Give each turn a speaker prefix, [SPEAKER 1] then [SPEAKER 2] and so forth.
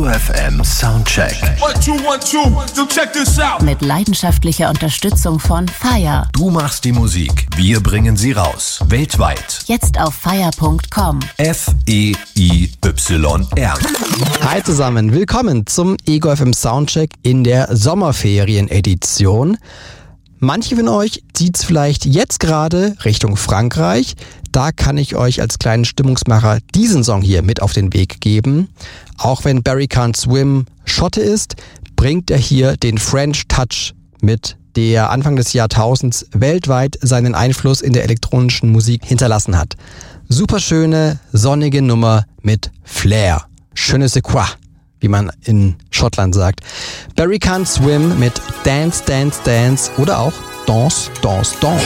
[SPEAKER 1] Ego FM Soundcheck.
[SPEAKER 2] 1, 2, 1, 2, so check this out.
[SPEAKER 3] Mit leidenschaftlicher Unterstützung von FIRE.
[SPEAKER 1] Du machst die Musik, wir bringen sie raus. Weltweit.
[SPEAKER 3] Jetzt auf FIRE.com.
[SPEAKER 1] FEIYR.
[SPEAKER 4] Hi zusammen, willkommen zum Ego FM Soundcheck in der Sommerferien-Edition. Manche von euch zieht's vielleicht jetzt gerade Richtung Frankreich. Da kann ich euch als kleinen Stimmungsmacher diesen Song hier mit auf den Weg geben. Auch wenn Barry Can't Swim Schotte ist, bringt er hier den French Touch mit, der Anfang des Jahrtausends weltweit seinen Einfluss in der elektronischen Musik hinterlassen hat. Superschöne, sonnige Nummer mit Flair. Je ne sais quoi, wie man in Schottland sagt. Barry Can't Swim mit Dance, Dance, Dance oder auch Danse, Danse, Danse.